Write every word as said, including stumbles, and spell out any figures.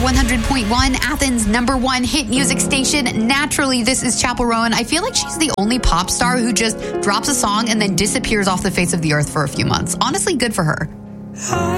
one hundred point one, Athens' number one hit music station. Naturally, this is Chappell Roan. I feel like she's the only pop star who just drops a song and then disappears off the face of the earth for a few months. Honestly, good for her.